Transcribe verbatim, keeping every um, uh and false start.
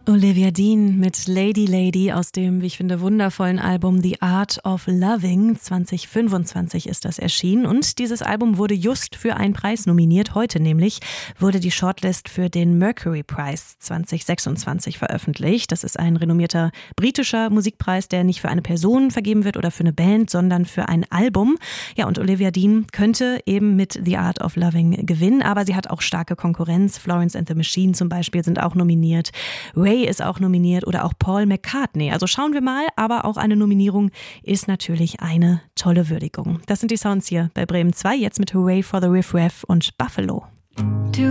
Olivia Dean mit Lady Lady aus dem, wie ich finde, wundervollen Album The Art of Loving. zwanzig fünfundzwanzig ist das erschienen und dieses Album wurde just für einen Preis nominiert. Heute nämlich wurde die Shortlist für den Mercury Prize zwanzig sechsundzwanzig veröffentlicht. Das ist ein renommierter britischer Musikpreis, der nicht für eine Person vergeben wird oder für eine Band, sondern für ein Album. Ja, und Olivia Dean könnte eben mit The Art of Loving gewinnen, aber sie hat auch starke Konkurrenz. Florence and the Machine zum Beispiel sind auch nominiert. Ray ist auch nominiert oder auch Paul McCartney. Also schauen wir mal, aber auch eine Nominierung ist natürlich eine tolle Würdigung. Das sind die Sounds hier bei Bremen zwei, jetzt mit Hooray for the Riff Raff und Buffalo.